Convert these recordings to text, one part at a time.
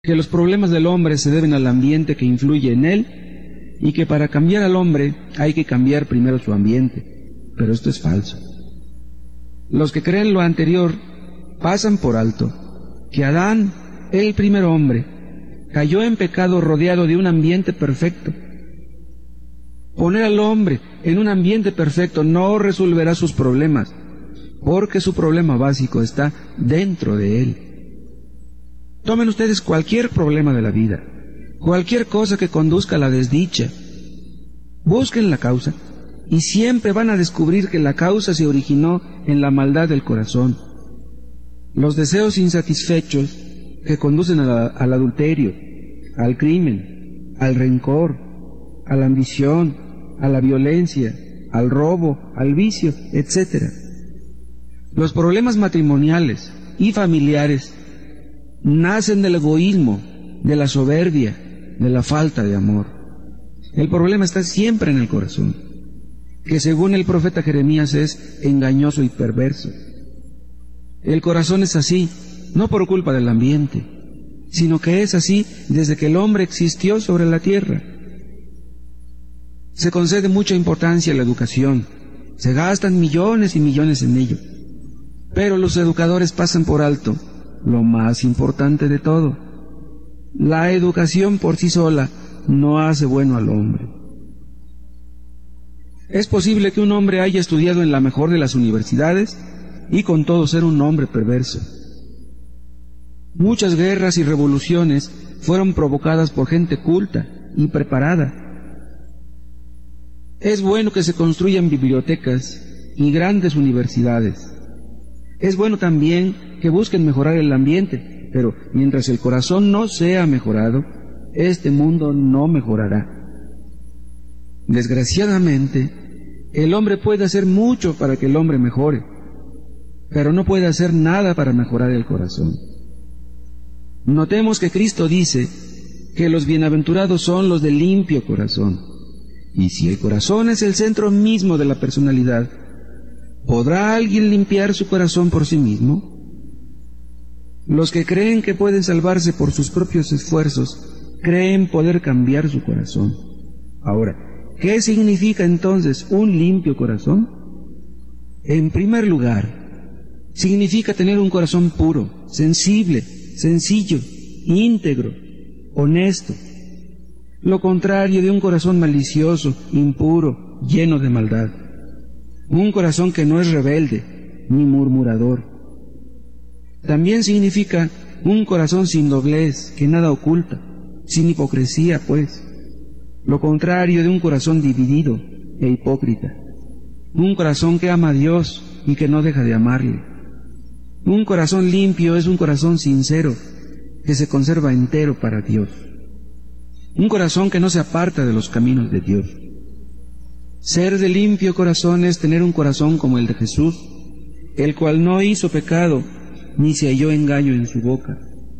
que los problemas del hombre se deben al ambiente que influye en él y que para cambiar al hombre hay que cambiar primero su ambiente. Pero esto es falso. Los que creen lo anterior pasan por alto que Adán, el primer hombre, cayó en pecado rodeado de un ambiente perfecto. Poner al hombre en un ambiente perfecto no resolverá sus problemas, porque su problema básico está dentro de él. Tomen ustedes cualquier problema de la vida, cualquier cosa que conduzca a la desdicha. Busquen la causa y siempre van a descubrir que la causa se originó en la maldad del corazón. Los deseos insatisfechos que conducen al adulterio, al crimen, al rencor, a la ambición, a la violencia, al robo, al vicio, etc. Los problemas matrimoniales y familiares nacen del egoísmo, de la soberbia, de la falta de amor. El problema está siempre en el corazón, que según el profeta Jeremías es engañoso y perverso. El corazón es así, no por culpa del ambiente, sino que es así desde que el hombre existió sobre la tierra. Se concede mucha importancia a la educación, se gastan millones y millones en ello, pero los educadores pasan por alto lo más importante de todo. La educación por sí sola no hace bueno al hombre. Es posible que un hombre haya estudiado en la mejor de las universidades y con todo ser un hombre perverso. Muchas guerras y revoluciones fueron provocadas por gente culta y preparada. Es bueno que se construyan bibliotecas y grandes universidades. Es bueno también que busquen mejorar el ambiente, pero mientras el corazón no sea mejorado, este mundo no mejorará. Desgraciadamente, el hombre puede hacer mucho para que el hombre mejore, pero no puede hacer nada para mejorar el corazón. Notemos que Cristo dice que los bienaventurados son los de limpio corazón. Y si el corazón es el centro mismo de la personalidad, ¿podrá alguien limpiar su corazón por sí mismo? Los que creen que pueden salvarse por sus propios esfuerzos, creen poder cambiar su corazón. Ahora, ¿qué significa entonces un limpio corazón? En primer lugar, significa tener un corazón puro, sensible, sencillo, íntegro, honesto. Lo contrario de un corazón malicioso, impuro, lleno de maldad. Un corazón que no es rebelde, ni murmurador. También significa un corazón sin doblez, que nada oculta, sin hipocresía, pues. Lo contrario de un corazón dividido e hipócrita. Un corazón que ama a Dios y que no deja de amarle. Un corazón limpio es un corazón sincero, que se conserva entero para Dios. Un corazón que no se aparta de los caminos de Dios. Ser de limpio corazón es tener un corazón como el de Jesús, el cual no hizo pecado, ni se halló engaño en su boca.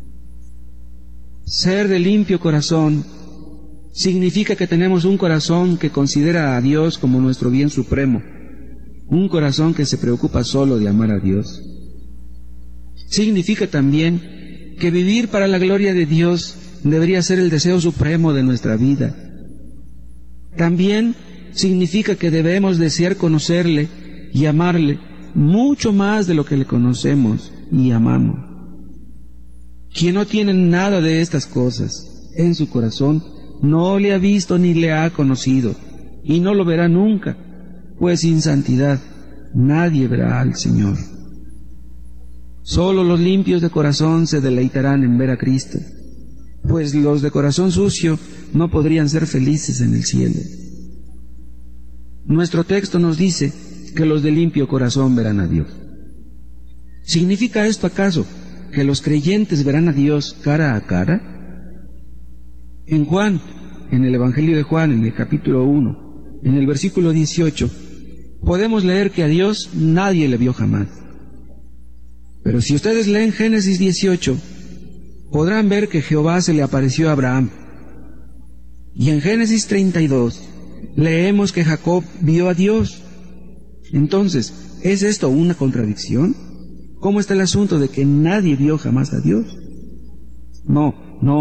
Ser de limpio corazón significa que tenemos un corazón que considera a Dios como nuestro bien supremo, un corazón que se preocupa solo de amar a Dios. Significa también que vivir para la gloria de Dios debería ser el deseo supremo de nuestra vida. También significa que debemos desear conocerle y amarle mucho más de lo que le conocemos y amamos. Quien no tiene nada de estas cosas en su corazón no le ha visto ni le ha conocido, y no lo verá nunca, pues sin santidad nadie verá al Señor. Solo los limpios de corazón se deleitarán en ver a Cristo, pues los de corazón sucio no podrían ser felices en el cielo. Nuestro texto nos dice que los de limpio corazón verán a Dios. ¿Significa esto acaso que los creyentes verán a Dios cara a cara? En Juan, en el Evangelio de Juan, en el capítulo 1, en el versículo 18, podemos leer que a Dios nadie le vio jamás. Pero si ustedes leen Génesis 18, podrán ver que Jehová se le apareció a Abraham. Y en Génesis 32, leemos que Jacob vio a Dios. Entonces, ¿es esto una contradicción? ¿Cómo está el asunto de que nadie vio jamás a Dios? No,